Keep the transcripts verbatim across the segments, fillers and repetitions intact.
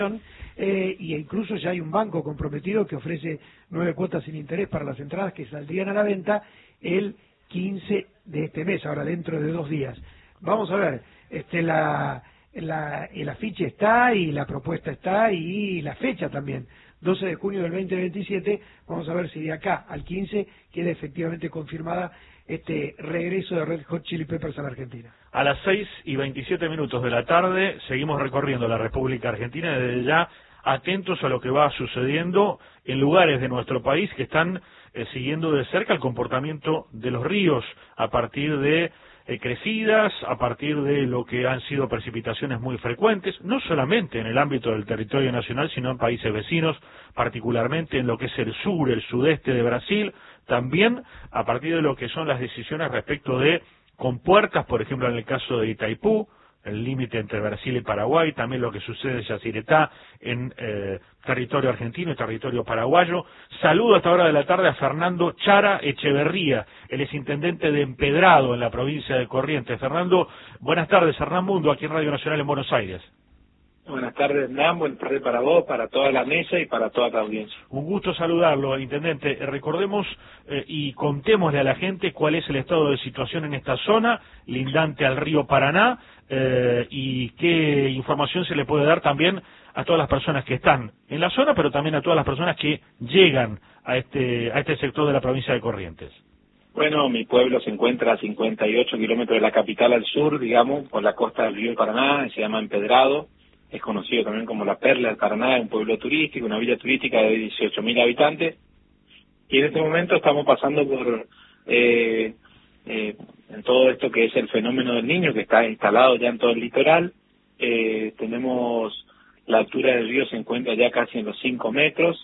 Eh, y incluso ya hay un banco comprometido que ofrece nueve cuotas sin interés para las entradas que saldrían a la venta el quince de este mes, ahora dentro de dos días. Vamos a ver, este la, la, el afiche está y la propuesta está y la fecha también, doce de junio del veinte veintisiete, vamos a ver si de acá al quince queda efectivamente confirmada este regreso de Red Hot Chili Peppers a la Argentina. A las seis y veintisiete minutos de la tarde seguimos recorriendo la República Argentina, desde ya atentos a lo que va sucediendo en lugares de nuestro país que están eh, siguiendo de cerca el comportamiento de los ríos a partir de eh, crecidas, a partir de lo que han sido precipitaciones muy frecuentes, no solamente en el ámbito del territorio nacional, sino en países vecinos, particularmente en lo que es el sur, el sudeste de Brasil, también a partir de lo que son las decisiones respecto de compuertas, por ejemplo en el caso de Itaipú, el límite entre Brasil y Paraguay, también lo que sucede en Yacyretá, en eh, territorio argentino y territorio paraguayo. Saludo a esta hora de la tarde a Fernando Chara Echeverría, él es intendente de Empedrado en la provincia de Corrientes. Fernando, buenas tardes, Hernán Mundo, aquí en Radio Nacional en Buenos Aires. Buenas tardes, Hernán, buenas tardes para vos, para toda la mesa y para toda la audiencia. Un gusto saludarlo, intendente. Recordemos eh, y contémosle a la gente cuál es el estado de situación en esta zona, lindante al río Paraná, eh, y qué información se le puede dar también a todas las personas que están en la zona, pero también a todas las personas que llegan a este, a este sector de la provincia de Corrientes. Bueno, mi pueblo se encuentra a cincuenta y ocho kilómetros de la capital al sur, digamos, por la costa del río Paraná, se llama Empedrado. Es conocido también como la Perla del Paraná, es un pueblo turístico, una villa turística de dieciocho mil habitantes. Y en este momento estamos pasando por eh, eh, en todo esto que es el fenómeno del Niño, que está instalado ya en todo el litoral. Eh, tenemos la altura del río se encuentra ya casi en los cinco metros.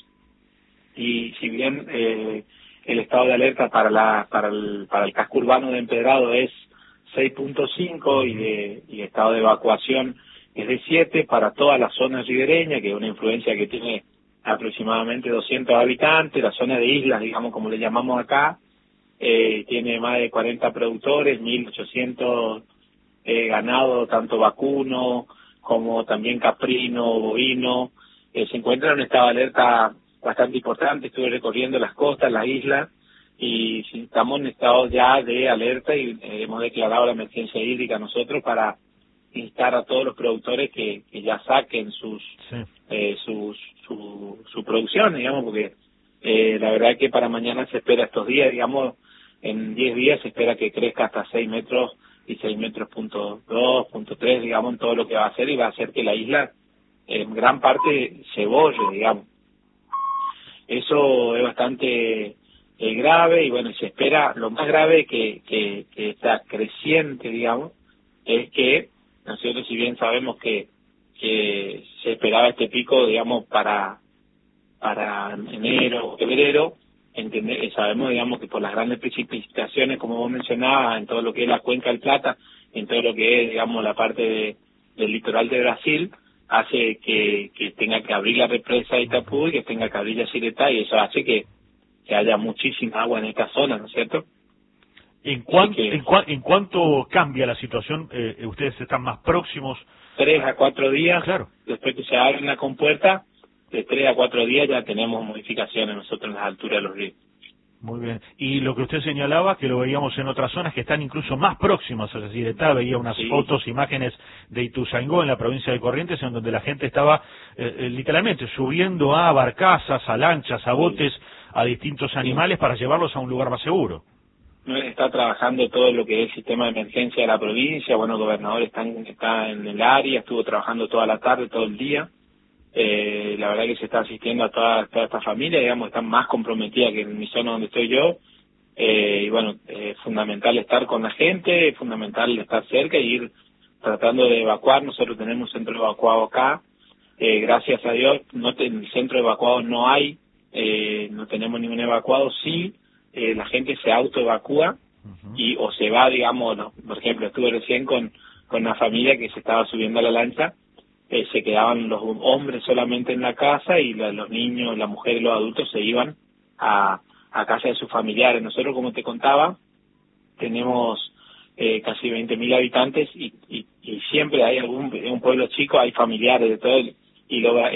Y si bien eh, el estado de alerta para la para el, para el casco urbano de Empedrado es seis punto cinco y de y estado de evacuación es de siete para toda la zona ribereña, que es una influencia que tiene aproximadamente doscientos habitantes, la zona de islas, digamos como le llamamos acá, eh, tiene más de cuarenta productores, mil ochocientos eh, ganado, tanto vacuno como también caprino, bovino, eh, se encuentra en un estado de alerta bastante importante. Estuve recorriendo las costas, las islas, y estamos en estado ya de alerta y eh, hemos declarado la emergencia hídrica nosotros para instar a todos los productores que, que ya saquen sus, sí. eh, sus su, su producción, digamos, porque eh, la verdad es que para mañana se espera estos días, digamos, en diez días se espera que crezca hasta seis metros y seis metros punto dos, punto tres, digamos, en todo lo que va a hacer, y va a hacer que la isla en gran parte se bolle, digamos. Eso es bastante eh, grave, y bueno, se espera, lo más grave que, que, que está creciente, digamos, es que nosotros, si bien sabemos que, que se esperaba este pico, digamos, para para enero o febrero, entender, sabemos, digamos, que por las grandes precipitaciones, como vos mencionabas, en todo lo que es la Cuenca del Plata, en todo lo que es, digamos, la parte de, del litoral de Brasil, hace que, que tenga que abrir la represa de Itaipú y que tenga que abrir Yacyretá, y eso hace que, que haya muchísima agua en esta zona, ¿no es cierto? ¿En, cuan, que, en, cuan, ¿En cuánto cambia la situación? Eh, ¿Ustedes están más próximos? Tres a cuatro días, claro. Después que se abre la compuerta, de tres a cuatro días ya tenemos modificaciones nosotros en las alturas de los ríos. Muy bien. Y lo que usted señalaba, que lo veíamos en otras zonas que están incluso más próximas a Yacyretá, veía unas sí. fotos, imágenes de Ituzaingó en la provincia de Corrientes, en donde la gente estaba eh, eh, literalmente subiendo a barcazas, a lanchas, a botes, sí. a distintos animales sí. para llevarlos a un lugar más seguro. Está trabajando todo lo que es el sistema de emergencia de la provincia. Bueno, el gobernador está en, está en el área, estuvo trabajando toda la tarde, todo el día. Eh, la verdad que se está asistiendo a toda, toda esta familia, digamos, están más comprometidas que en mi zona donde estoy yo. Eh, y bueno, es fundamental estar con la gente, es fundamental estar cerca y ir tratando de evacuar. Nosotros tenemos un centro evacuado acá. Eh, gracias a Dios, no te, en el centro evacuado no hay, eh, no tenemos ningún evacuado, sí. Eh, la gente se autoevacúa uh-huh. y o se va, digamos, no, por ejemplo, estuve recién con, con una familia que se estaba subiendo a la lancha, eh, se quedaban los hombres solamente en la casa y la, los niños, la mujer y los adultos se iban a, a casa de sus familiares. Nosotros, como te contaba, tenemos eh, casi veinte mil habitantes y, y, y siempre hay algún, en un pueblo chico hay familiares de todo, el, y lo